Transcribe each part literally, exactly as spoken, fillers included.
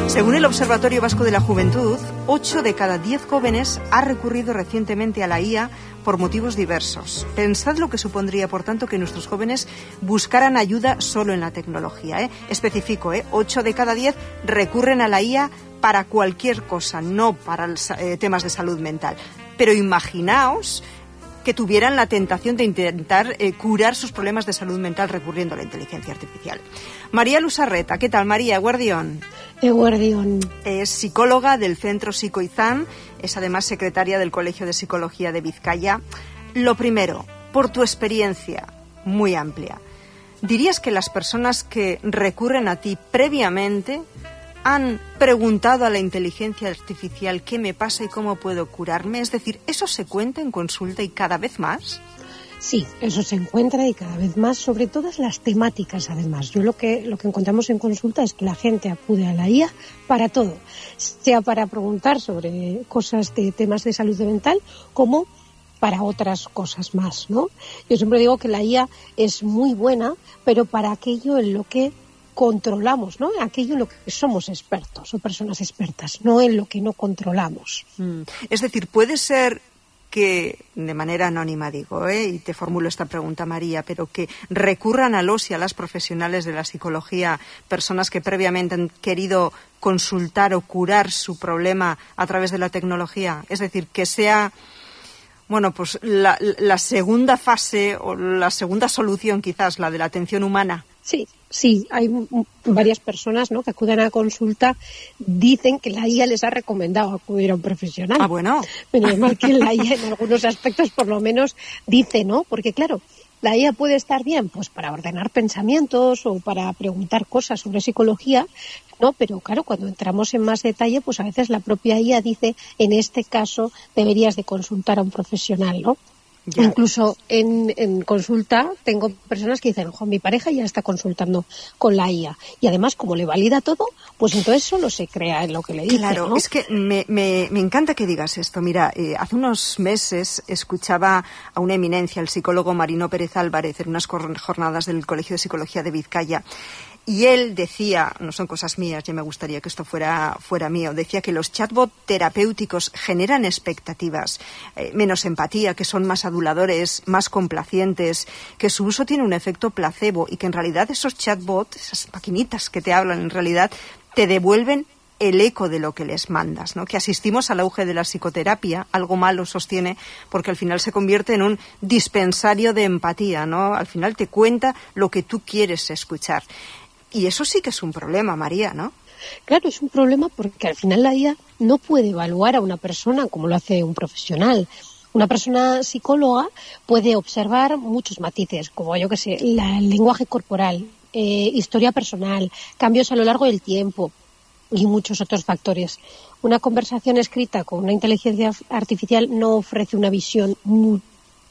Según el Observatorio Vasco de la Juventud, ocho de cada diez jóvenes ha recurrido recientemente a la I A por motivos diversos. Pensad lo que supondría, por tanto, que nuestros jóvenes buscaran ayuda solo en la tecnología, ¿eh? Especifico, ¿eh? ocho de cada diez recurren a la I A para cualquier cosa, no para los, eh, temas de salud mental. Pero imaginaos que tuvieran la tentación de intentar eh, curar sus problemas de salud mental recurriendo a la inteligencia artificial. María Lusarreta, ¿qué tal, María? Guardión. Guardión. Es psicóloga del Centro Psicoizán, es además secretaria del Colegio de Psicología de Vizcaya. Lo primero, por tu experiencia muy amplia, ¿dirías que las personas que recurren a ti previamente han preguntado a la inteligencia artificial qué me pasa y cómo puedo curarme? Es decir, ¿eso se cuenta en consulta y cada vez más? Sí, eso se encuentra y cada vez más, sobre todas las temáticas además. Yo lo que, lo que encontramos en consulta es que la gente acude a la I A para todo, sea para preguntar sobre cosas de temas de salud mental como para otras cosas más, ¿no? Yo siempre digo que la I A es muy buena, pero para aquello en lo que controlamos, ¿no? Aquello en lo que somos expertos o personas expertas, no en lo que no controlamos. Mm. Es decir, puede ser que, de manera anónima digo, ¿eh? y te formulo esta pregunta, María, pero que recurran a los y a las profesionales de la psicología, personas que previamente han querido consultar o curar su problema a través de la tecnología. Es decir, que sea, bueno, pues la, la segunda fase o la segunda solución, quizás, la de la atención humana. Sí, sí, hay varias personas, ¿no?, que acuden a consulta, dicen que la I A les ha recomendado acudir a un profesional. Ah, bueno. Menos mal que la I A en algunos aspectos por lo menos dice, ¿no? Porque claro, la I A puede estar bien pues para ordenar pensamientos o para preguntar cosas sobre psicología, ¿no? Pero claro, cuando entramos en más detalle, pues a veces la propia I A dice, en este caso deberías de consultar a un profesional, ¿no? Ya. Incluso en, en consulta tengo personas que dicen, ojo, mi pareja ya está consultando con la I A y además como le valida todo, pues entonces solo se crea en lo que le dice. Claro, ¿no? Es que me, me, me encanta que digas esto. Mira, eh, hace unos meses escuchaba a una eminencia, el psicólogo Marino Pérez Álvarez, en unas jornadas del Colegio de Psicología de Vizcaya. Y él decía, no son cosas mías, ya me gustaría que esto fuera, fuera mío, decía que los chatbots terapéuticos generan expectativas, eh, menos empatía, que son más aduladores, más complacientes, que su uso tiene un efecto placebo y que en realidad esos chatbots, esas maquinitas que te hablan, en realidad te devuelven el eco de lo que les mandas, ¿no? Que asistimos al auge de la psicoterapia, algo malo sostiene, porque al final se convierte en un dispensario de empatía, ¿no? Al final te cuenta lo que tú quieres escuchar. Y eso sí que es un problema, María, ¿no? Claro, es un problema porque al final la I A no puede evaluar a una persona como lo hace un profesional. Una persona psicóloga puede observar muchos matices, como yo que sé, la, el lenguaje corporal, eh, historia personal, cambios a lo largo del tiempo y muchos otros factores. Una conversación escrita con una inteligencia artificial no ofrece una visión muy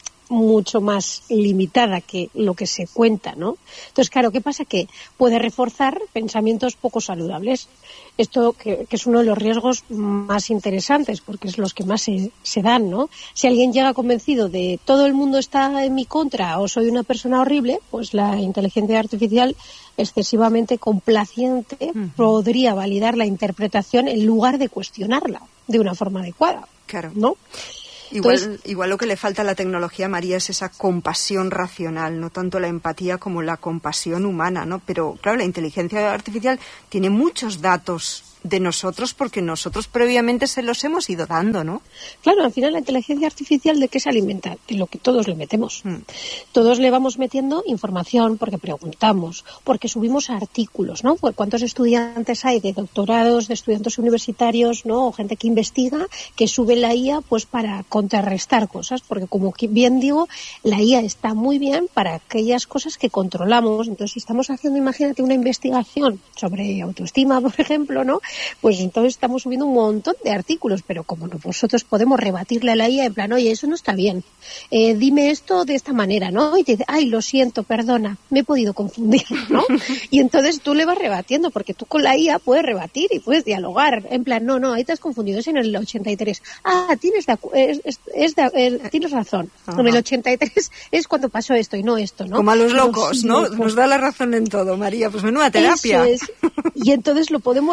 mucho más limitada que lo que se cuenta, ¿no? Entonces, claro, ¿qué pasa? Que puede reforzar pensamientos poco saludables. Esto que, que es uno de los riesgos más interesantes, porque es los que más se, se dan, ¿no? Si alguien llega convencido de todo el mundo está en mi contra o soy una persona horrible, pues la inteligencia artificial excesivamente complaciente uh-huh. podría validar la interpretación en lugar de cuestionarla de una forma adecuada, claro, ¿no? Igual, Entonces, igual lo que le falta a la tecnología, María, es esa compasión racional, no tanto la empatía como la compasión humana, ¿no? Pero, claro, la inteligencia artificial tiene muchos datos de nosotros porque nosotros previamente se los hemos ido dando, ¿no? Claro, al final la inteligencia artificial, ¿de qué se alimenta? De lo que todos le metemos. Mm. Todos le vamos metiendo información porque preguntamos, porque subimos artículos, ¿no? ¿Cuántos estudiantes hay de doctorados, de estudiantes universitarios, ¿no? O gente que investiga, que sube la I A pues para contrarrestar cosas, porque como bien digo, la I A está muy bien para aquellas cosas que controlamos. Entonces, si estamos haciendo, imagínate, una investigación sobre autoestima, por ejemplo, ¿no? Pues entonces estamos subiendo un montón de artículos, pero como nosotros podemos rebatirle a la I A en plan, oye, eso no está bien, eh, dime esto de esta manera, ¿no? Y te dice, ay, lo siento, perdona, me he podido confundir, ¿no? Y entonces tú le vas rebatiendo, porque tú con la I A puedes rebatir y puedes dialogar, en plan, no, no, ahí te has confundido, es en el ochenta y tres. Ah, tienes, de, es, es, es de, eh, tienes razón, en el ochenta y tres es cuando pasó esto y no esto, ¿no? Como a los locos, ¿no? Nos da la razón en todo, María, pues menuda terapia. Eso es. Y entonces lo podemos rebatir.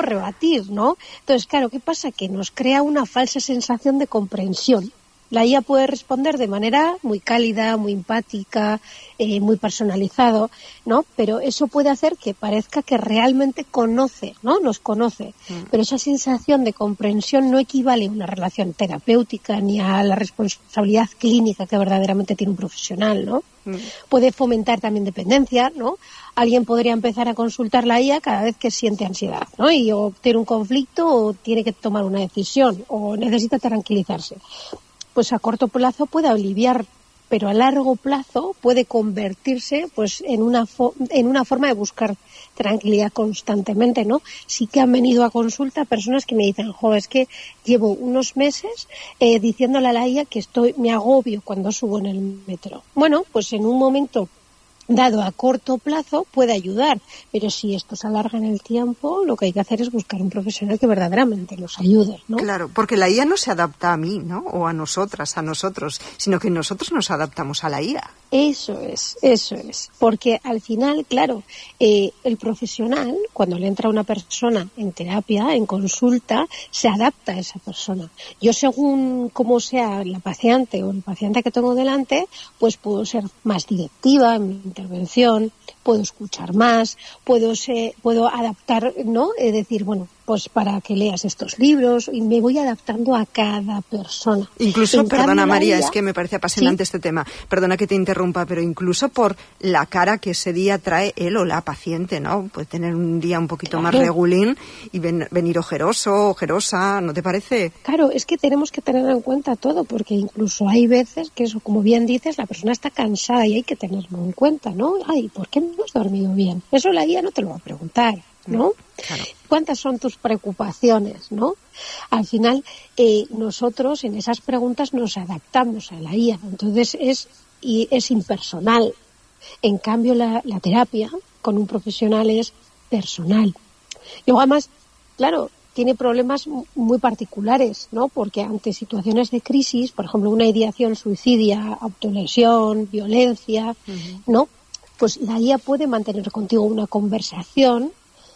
repetir, ¿no? Entonces, claro, ¿qué pasa? Que nos crea una falsa sensación de comprensión. La I A puede responder de manera muy cálida, muy empática, eh, muy personalizado, ¿no? Pero eso puede hacer que parezca que realmente conoce, ¿no? Nos conoce. Mm. Pero esa sensación de comprensión no equivale a una relación terapéutica ni a la responsabilidad clínica que verdaderamente tiene un profesional, ¿no? Mm. Puede fomentar también dependencia, ¿no? Alguien podría empezar a consultar la I A cada vez que siente ansiedad, ¿no? Y o tiene un conflicto o tiene que tomar una decisión o necesita tranquilizarse. Pues a corto plazo puede aliviar, pero a largo plazo puede convertirse pues en una fo- en una forma de buscar tranquilidad constantemente, ¿no? Sí que han venido a consulta personas que me dicen, jo, es que llevo unos meses eh, diciéndole a la I A que estoy me agobio cuando subo en el metro. Bueno, pues en un momento dado a corto plazo puede ayudar, pero si esto se alarga en el tiempo, lo que hay que hacer es buscar un profesional que verdaderamente nos ayude, ¿no? Claro, porque la I A no se adapta a mí, ¿no? O a nosotras, a nosotros, sino que nosotros nos adaptamos a la I A. Eso es, eso es. Porque al final, claro, eh, el profesional, cuando le entra una persona en terapia, en consulta, se adapta a esa persona. Yo, según cómo sea la paciente o el paciente que tengo delante, pues puedo ser más directiva en mi intervención, puedo escuchar más, puedo ser, puedo adaptar, ¿no? Es decir, bueno, pues para que leas estos libros, y me voy adaptando a cada persona. Incluso, en perdona cambio, María, I A, es que me parece apasionante, ¿sí?, este tema. Perdona que te interrumpa, pero incluso por la cara que ese día trae él o la paciente, ¿no? Puede tener un día un poquito claro. más regulín y ven, venir ojeroso, ojerosa, ¿no te parece? Claro, es que tenemos que tener en cuenta todo, porque incluso hay veces que eso, como bien dices, la persona está cansada y hay que tenerlo en cuenta, ¿no? Ay, ¿por qué no has dormido bien? Eso la I A no te lo va a preguntar, ¿no? Claro. ¿Cuántas son tus preocupaciones, no? Al final, eh, nosotros en esas preguntas nos adaptamos a la I A, entonces es y es impersonal. En cambio, la, la terapia con un profesional es personal. Y además, claro, tiene problemas muy particulares, ¿no? Porque ante situaciones de crisis, por ejemplo, una ideación suicidia, autolesión, violencia, uh-huh. ¿no? Pues la I A puede mantener contigo una conversación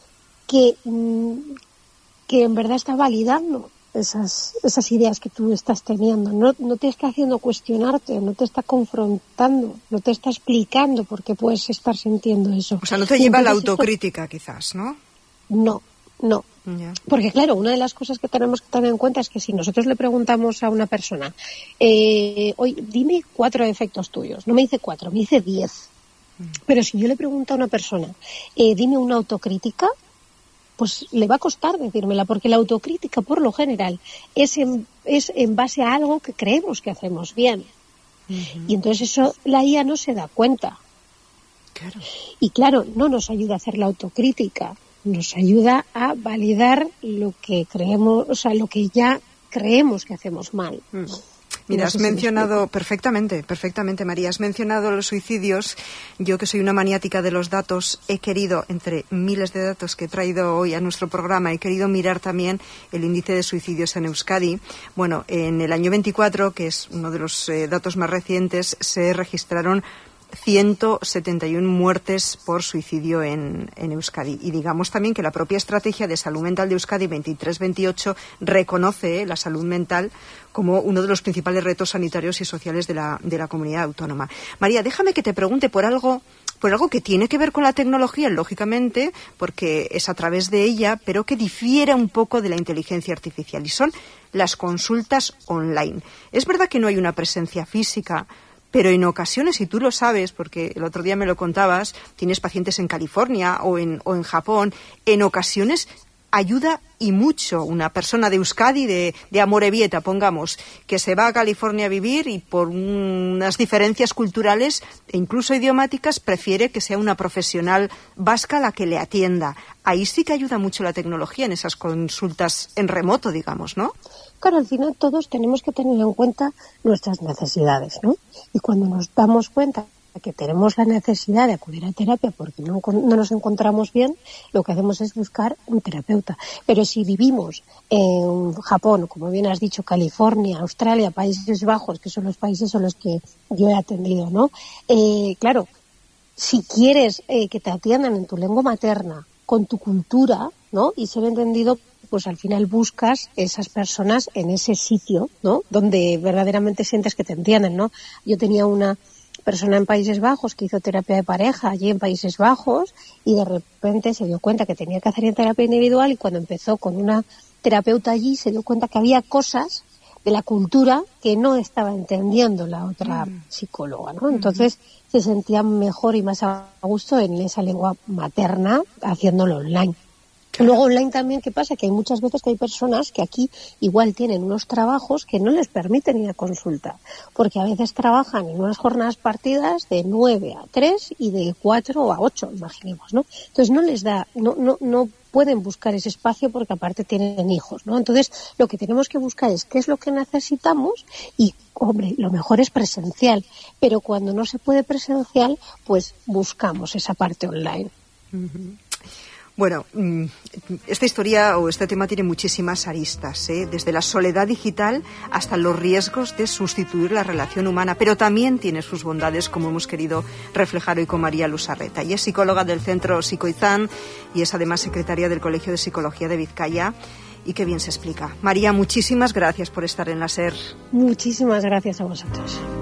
que, que en verdad está validando esas esas ideas que tú estás teniendo. No, no te está haciendo cuestionarte, no te está confrontando, no te está explicando por qué puedes estar sintiendo eso. O sea, no te lleva a la autocrítica, esto... quizás, ¿no? No, no. Yeah. Porque, claro, una de las cosas que tenemos que tener en cuenta es que si nosotros le preguntamos a una persona, eh, oye, dime cuatro defectos tuyos, no me dice cuatro, me dice diez. Mm. Pero si yo le pregunto a una persona, eh, dime una autocrítica, pues le va a costar decírmela, porque la autocrítica, por lo general, es en, es en base a algo que creemos que hacemos bien. Uh-huh. Y entonces eso la I A no se da cuenta. Claro. Y claro, no nos ayuda a hacer la autocrítica, nos ayuda a validar lo que creemos, o sea, lo que ya creemos que hacemos mal. Uh-huh. Mira, has mencionado perfectamente, perfectamente, María, has mencionado los suicidios. Yo, que soy una maniática de los datos, he querido, entre miles de datos que he traído hoy a nuestro programa, he querido mirar también el índice de suicidios en Euskadi. Bueno, en el año veinticuatro, que es uno de los eh, datos más recientes, se registraron ciento setenta y una muertes por suicidio en, en Euskadi. Y digamos también que la propia estrategia de salud mental de Euskadi veintitrés veintiocho reconoce eh, la salud mental como uno de los principales retos sanitarios y sociales de la, de la comunidad autónoma. María, déjame que te pregunte por algo, por algo que tiene que ver con la tecnología, lógicamente, porque es a través de ella, pero que difiere un poco de la inteligencia artificial, y son las consultas online. Es verdad que no hay una presencia física, pero en ocasiones, y tú lo sabes, porque el otro día me lo contabas, tienes pacientes en California o en, o en Japón, en ocasiones ayuda y mucho una persona de Euskadi, de, de Amorebieta, pongamos, que se va a California a vivir y por unas diferencias culturales e incluso idiomáticas prefiere que sea una profesional vasca la que le atienda. Ahí sí que ayuda mucho la tecnología en esas consultas en remoto, digamos, ¿no? Claro, al final todos tenemos que tener en cuenta nuestras necesidades, ¿no? Y cuando nos damos cuenta que tenemos la necesidad de acudir a terapia porque no, no nos encontramos bien, lo que hacemos es buscar un terapeuta. Pero si vivimos en Japón, como bien has dicho, California, Australia, Países Bajos, que son los países en los que yo he atendido, ¿no? Eh, claro, si quieres eh, que te atiendan en tu lengua materna, con tu cultura, ¿no? Y ser entendido pues al final buscas esas personas en ese sitio, ¿no? Donde verdaderamente sientes que te entienden, ¿no? Yo tenía una persona en Países Bajos que hizo terapia de pareja allí en Países Bajos y de repente se dio cuenta que tenía que hacer terapia individual, y cuando empezó con una terapeuta allí se dio cuenta que había cosas de la cultura que no estaba entendiendo la otra mm. psicóloga, ¿no? Entonces mm. se sentía mejor y más a gusto en esa lengua materna haciéndolo online. Luego online también, ¿qué pasa? Que hay muchas veces que hay personas que aquí igual tienen unos trabajos que no les permiten ir a consulta, porque a veces trabajan en unas jornadas partidas de nueve a tres y de cuatro a ocho, imaginemos, ¿no? Entonces no les da, no, no, no pueden buscar ese espacio porque aparte tienen hijos, ¿no? Entonces lo que tenemos que buscar es qué es lo que necesitamos y, hombre, lo mejor es presencial, pero cuando no se puede presencial, pues buscamos esa parte online. Uh-huh. Bueno, esta historia o este tema tiene muchísimas aristas, ¿eh? Desde la soledad digital hasta los riesgos de sustituir la relación humana, pero también tiene sus bondades, como hemos querido reflejar hoy con María Lusarreta. Ella es psicóloga del Centro Psicoizán y es además secretaria del Colegio de Psicología de Vizcaya. Y qué bien se explica. María, muchísimas gracias por estar en la SER. Muchísimas gracias a vosotros.